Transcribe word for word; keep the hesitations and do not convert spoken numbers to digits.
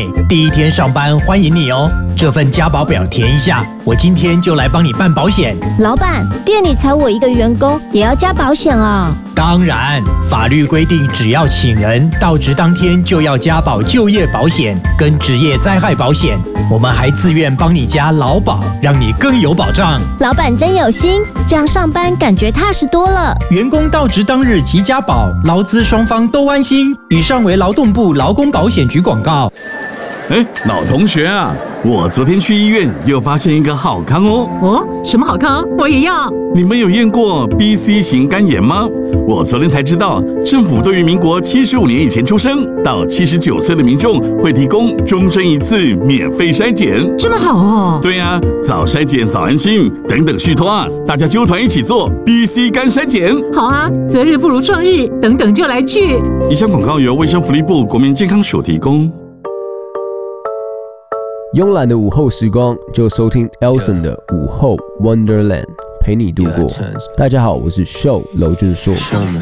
第一天上班欢迎你哦。这份加保表填一下，我今天就来帮你办保险。 老板，店里才我一个员工，也要加保险啊？ 当然，法律规定只要请人到职当天就要加保就业保险跟职业灾害保险，我们还自愿帮你加劳保，让你更有保障。 老板真有心，这样上班感觉踏实多了。 员工到职当日即加保，劳资双方都安心。以上为劳动部劳工保险局广告。 哎，老同学啊，我昨天去医院又发现一个好康哦。 哦，什么好康？我也要。 你们有验过 B C 型肝炎吗？我昨天才知道，政府对于民国七十五年以前出生到七十九岁的民众会提供终身一次免费筛检。 这么好哦？ 对啊，早筛检早安心，等等续托啊，大家揪团一起做 B C 肝筛检。 好啊，择日不如撞日，等等就来去。 以上广告由卫生福利部国民健康署提供。 慵懒的午后时光，就收听 Elson 的午后 Wonderland， 陪你度过。大家好，我是 Show 娄俊硕。